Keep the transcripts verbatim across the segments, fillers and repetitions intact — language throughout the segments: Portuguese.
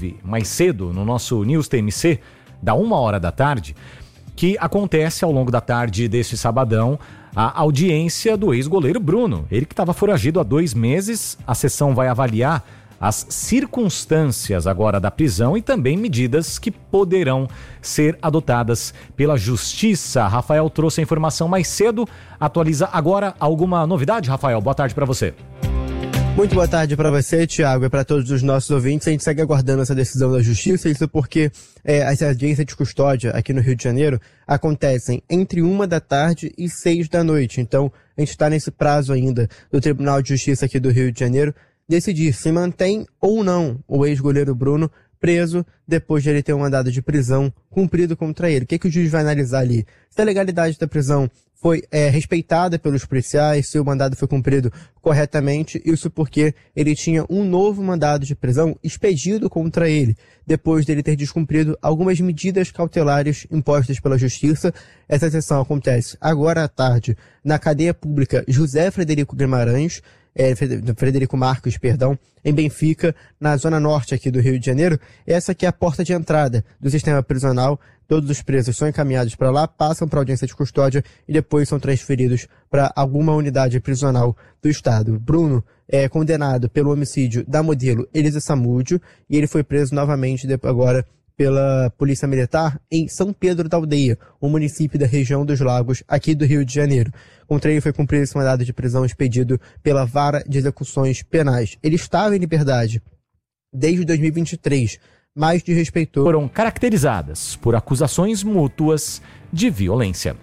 houve mais cedo no nosso News T M C, da uma hora da tarde, que acontece ao longo da tarde deste sabadão a audiência do ex-goleiro Bruno. Ele que estava foragido há dois meses. A sessão vai avaliar as circunstâncias agora da prisão e também medidas que poderão ser adotadas pela Justiça. Rafael trouxe a informação mais cedo, atualiza agora. Alguma novidade, Rafael? Boa tarde para você. Muito boa tarde para você, Thiago, e para todos os nossos ouvintes. A gente segue aguardando essa decisão da Justiça, isso porque é, as audiências de custódia aqui no Rio de Janeiro acontecem entre uma da tarde e seis da noite. Então, a gente está nesse prazo ainda do Tribunal de Justiça aqui do Rio de Janeiro decidir se mantém ou não o ex-goleiro Bruno preso depois de ele ter um mandado de prisão cumprido contra ele. O que, que o juiz vai analisar ali? Se a legalidade da prisão foi é, respeitada pelos policiais, se o mandado foi cumprido corretamente, isso porque ele tinha um novo mandado de prisão expedido contra ele, depois dele ter descumprido algumas medidas cautelares impostas pela Justiça. Essa sessão acontece agora à tarde na cadeia pública José Frederico Guimarães, É, Frederico Marcos, perdão, em Benfica, na zona norte aqui do Rio de Janeiro. Essa aqui é a porta de entrada do sistema prisional. Todos os presos são encaminhados para lá, passam para a audiência de custódia e depois são transferidos para alguma unidade prisional do estado. Bruno é condenado pelo homicídio da modelo Elisa Samúdio e ele foi preso novamente agora pela Polícia Militar em São Pedro da Aldeia, um município da região dos Lagos, aqui do Rio de Janeiro. Contra ele foi cumprido esse mandado de prisão expedido pela Vara de Execuções Penais. Ele estava em liberdade desde dois mil e vinte e três, mas desrespeitou. Foram caracterizadas por acusações mútuas de violência.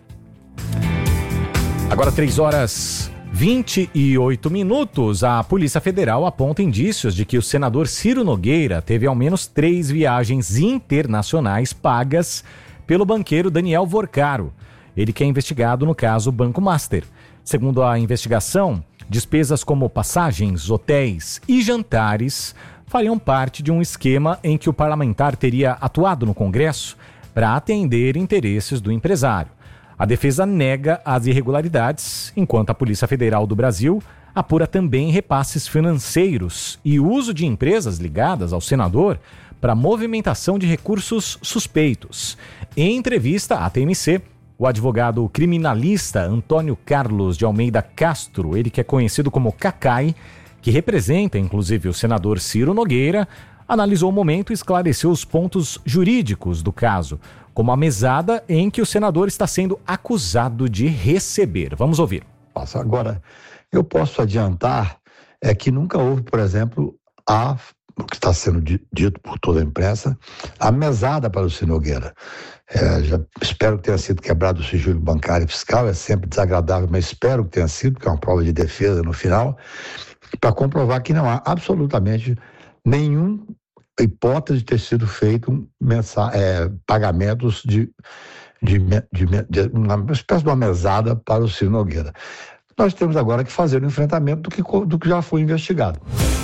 Agora três horas vinte e oito minutos, a Polícia Federal aponta indícios de que o senador Ciro Nogueira teve ao menos três viagens internacionais pagas pelo banqueiro Daniel Vorcaro. Ele que é investigado no caso Banco Master. Segundo a investigação, despesas como passagens, hotéis e jantares fariam parte de um esquema em que o parlamentar teria atuado no Congresso para atender interesses do empresário. A defesa nega as irregularidades, enquanto a Polícia Federal do Brasil apura também repasses financeiros e uso de empresas ligadas ao senador para movimentação de recursos suspeitos. Em entrevista à T M C, o advogado criminalista Antônio Carlos de Almeida Castro, ele que é conhecido como Cacai, que representa inclusive o senador Ciro Nogueira, analisou o momento e esclareceu os pontos jurídicos do caso, como a mesada em que o senador está sendo acusado de receber. Vamos ouvir. Nossa, agora, eu posso adiantar é que nunca houve, por exemplo, a, o que está sendo dito por toda a imprensa, a mesada para o Ciro Nogueira. É, já espero que tenha sido quebrado o sigilo bancário e fiscal, é sempre desagradável, mas espero que tenha sido, porque é uma prova de defesa no final, para comprovar que não há absolutamente nenhum hipótese de ter sido feito mensa, é, pagamentos de, de, de, de uma espécie de uma mesada para o Ciro Nogueira. Nós temos agora que fazer o enfrentamento do que, do que já foi investigado.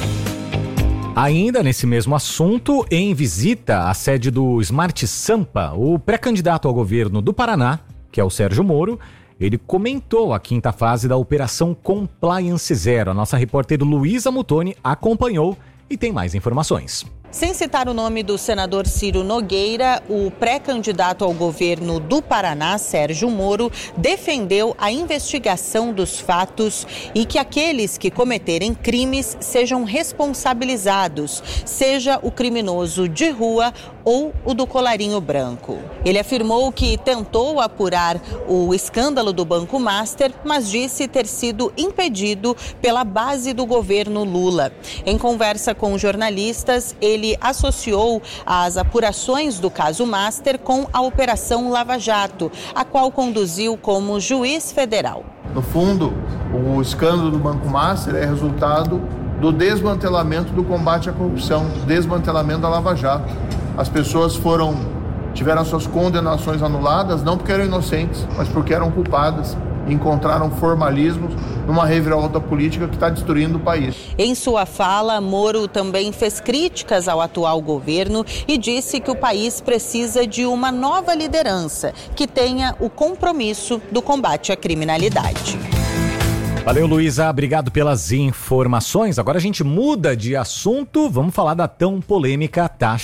Ainda nesse mesmo assunto, em visita à sede do Smart Sampa, o pré-candidato ao governo do Paraná, que é o Sérgio Moro, ele comentou a quinta fase da Operação Compliance Zero. A nossa repórter Luísa Mutoni acompanhou e tem mais informações. Sem citar o nome do senador Ciro Nogueira, o pré-candidato ao governo do Paraná, Sérgio Moro, defendeu a investigação dos fatos e que aqueles que cometerem crimes sejam responsabilizados, seja o criminoso de rua ou o do colarinho branco. Ele afirmou que tentou apurar o escândalo do Banco Master, mas disse ter sido impedido pela base do governo Lula. Em conversa com jornalistas, ele Ele associou as apurações do caso Master com a Operação Lava Jato, a qual conduziu como juiz federal. No fundo, o escândalo do Banco Master é resultado do desmantelamento do combate à corrupção, desmantelamento da Lava Jato. As pessoas foram, tiveram suas condenações anuladas, não porque eram inocentes, mas porque eram culpadas. Encontraram formalismos numa reviravolta política que está destruindo o país. Em sua fala, Moro também fez críticas ao atual governo e disse que o país precisa de uma nova liderança que tenha o compromisso do combate à criminalidade. Valeu, Luísa. Obrigado pelas informações. Agora a gente muda de assunto. Vamos falar da tão polêmica taxa